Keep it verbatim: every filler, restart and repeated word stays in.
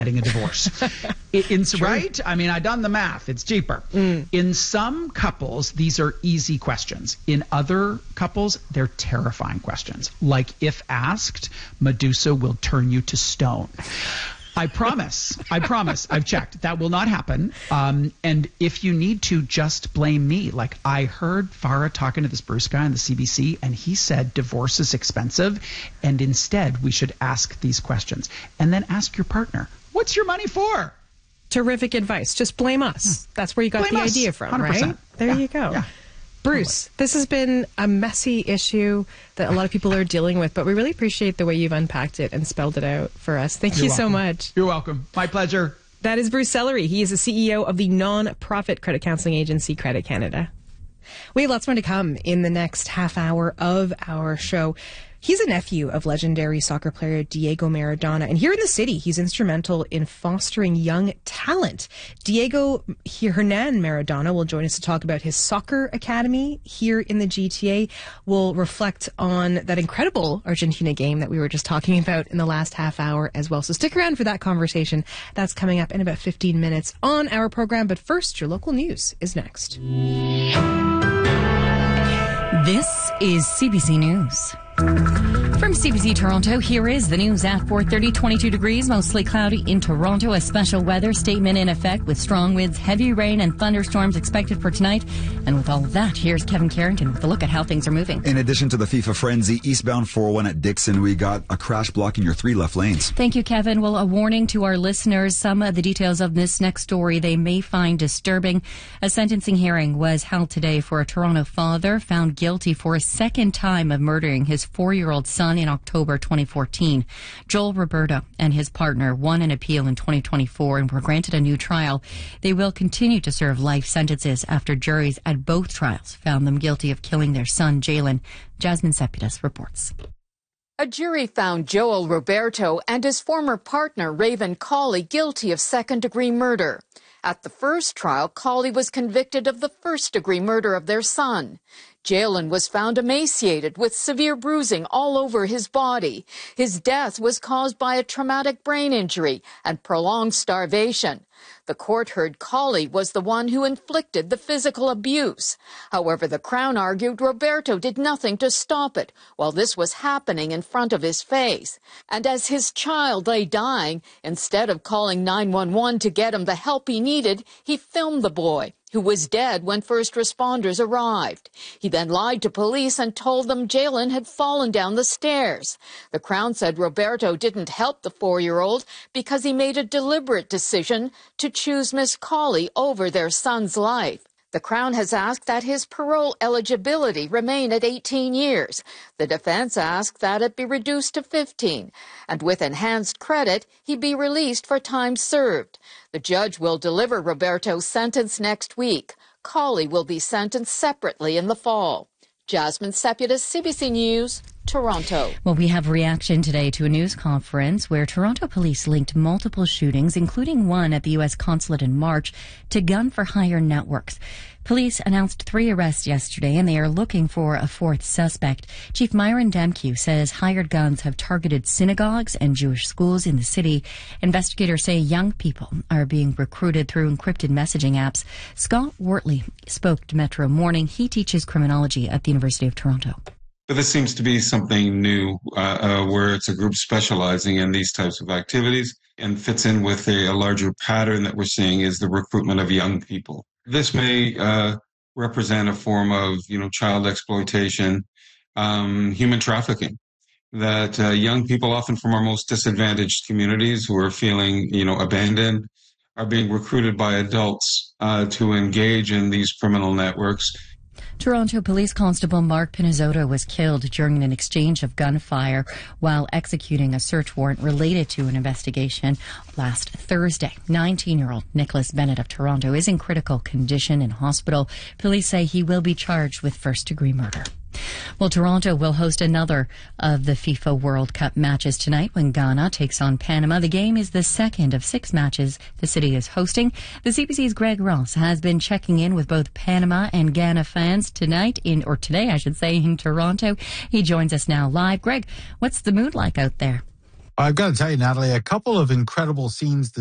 getting a divorce. in, in right? I mean, I done the math. It's cheaper. Mm. In some couples, these are easy questions. In other couples, they're terrifying questions. Like, if asked, Medusa will turn you to stone. I promise. I promise. I've checked. That will not happen. Um, and if you need to, just blame me. Like, I heard Farah talking to this Bruce guy on the C B C, and he said divorce is expensive, and instead we should ask these questions. And then ask your partner, what's your money for? Terrific advice. Just blame us. Yeah. That's where you got blame the us. idea from, one hundred percent. Right? There yeah. you go. Yeah. Bruce, this has been a messy issue that a lot of people are dealing with, but we really appreciate the way you've unpacked it and spelled it out for us. Thank You're you welcome. so much. You're welcome. My pleasure. That is Bruce Sellery. He is the C E O of the non-profit credit counseling agency Credit Canada. We have lots more to come in the next half hour of our show. He's a nephew of legendary soccer player Diego Maradona, and here in the city, he's instrumental in fostering young talent. Diego Hernan Maradona will join us to talk about his soccer academy here in the G T A. We'll reflect on that incredible Argentina game that we were just talking about in the last half hour as well. So stick around for that conversation. That's coming up in about fifteen minutes on our program. But first, your local news is next. This is C B C News. From C B C Toronto, here is the news at four thirty, twenty-two degrees, mostly cloudy in Toronto. A special weather statement in effect with strong winds, heavy rain and thunderstorms expected for tonight. And with all of that, here's Kevin Carrington with a look at how things are moving. In addition to the FIFA frenzy, eastbound four oh one at Dixon, we got a crash blocking your three left lanes. Thank you, Kevin. Well, a warning to our listeners. Some of the details of this next story they may find disturbing. A sentencing hearing was held today for a Toronto father found guilty for a second time of murdering his four-year-old son in October twenty fourteen. Joel Roberto and his partner won an appeal in twenty twenty-four and were granted a new trial. They will continue to serve life sentences after juries at both trials found them guilty of killing their son, Jalen. Jasmine Sepidas reports. A jury found Joel Roberto and his former partner, Raven Cawley, guilty of second-degree murder. At the first trial, Cawley was convicted of the first-degree murder of their son. Jalen was found emaciated with severe bruising all over his body. His death was caused by a traumatic brain injury and prolonged starvation. The court heard Cawley was the one who inflicted the physical abuse. However, the Crown argued Roberto did nothing to stop it while this was happening in front of his face. And as his child lay dying, instead of calling nine one one to get him the help he needed, he filmed the boy, who was dead when first responders arrived. He then lied to police and told them Jalen had fallen down the stairs. The Crown said Roberto didn't help the four-year-old because he made a deliberate decision to choose Miss Cawley over their son's life. The Crown has asked that his parole eligibility remain at eighteen years. The defense asked that it be reduced to fifteen, and with enhanced credit, he be released for time served. The judge will deliver Roberto's sentence next week. Cawley will be sentenced separately in the fall. Jasmine Sepidas, C B C News, Toronto. Well, we have reaction today to a news conference where Toronto police linked multiple shootings, including one at the U S consulate in March, to gun-for-hire networks. Police announced three arrests yesterday, and they are looking for a fourth suspect. Chief Myron Demke says hired guns have targeted synagogues and Jewish schools in the city. Investigators say young people are being recruited through encrypted messaging apps. Scott Wortley spoke to Metro Morning. He teaches criminology at the University of Toronto. But this seems to be something new, uh, uh, where it's a group specializing in these types of activities and fits in with a, a larger pattern that we're seeing is the recruitment of young people. This may uh, represent a form of, you know, child exploitation, um, human trafficking, that uh, young people, often from our most disadvantaged communities who are feeling, you know, abandoned, are being recruited by adults uh, to engage in these criminal networks. Toronto Police Constable Mark Pinizzotto was killed during an exchange of gunfire while executing a search warrant related to an investigation last Thursday. nineteen-year-old Nicholas Bennett of Toronto is in critical condition in hospital. Police say he will be charged with first-degree murder. Well, Toronto will host another of the FIFA World Cup matches tonight when Ghana takes on Panama. The game is the second of six matches the city is hosting. The C B C's Greg Ross has been checking in with both Panama and Ghana fans tonight, in or today, I should say, in Toronto. He joins us now live. Greg, what's the mood like out there? I've got to tell you, Natalie, a couple of incredible scenes